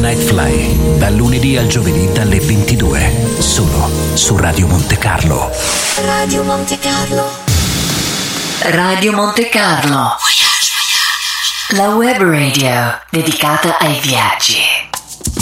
Night Fly, dal lunedì al giovedì dalle 22, solo su Radio Monte Carlo. Radio Monte Carlo. Radio Monte Carlo. La web radio dedicata ai viaggi.